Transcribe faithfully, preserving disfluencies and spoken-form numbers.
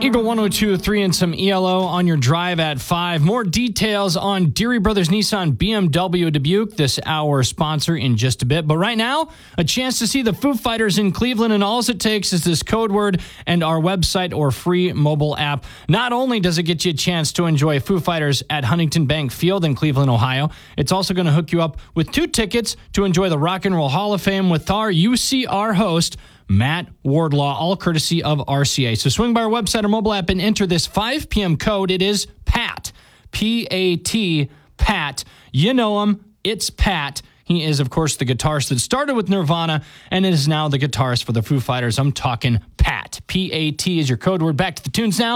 Eagle one oh two point three and some E L O on your drive at five. More details on Deary Brothers Nissan B M W Dubuque, this hour sponsor, in just a bit. But right now, a chance to see the Foo Fighters in Cleveland, and all it takes is this code word and our website or free mobile app. Not only does it get you a chance to enjoy Foo Fighters at Huntington Bank Field in Cleveland, Ohio, it's also going to hook you up with two tickets to enjoy the Rock and Roll Hall of Fame with our U C R host, Matt Wardlaw, all courtesy of R C A. So swing by our website or mobile app and enter this five p.m. code. It is PAT, P A T, Pat. You know him. It's Pat. He is, of course, the guitarist that started with Nirvana and is now the guitarist for the Foo Fighters. I'm talking Pat. P A T is your code word. Back to the tunes now.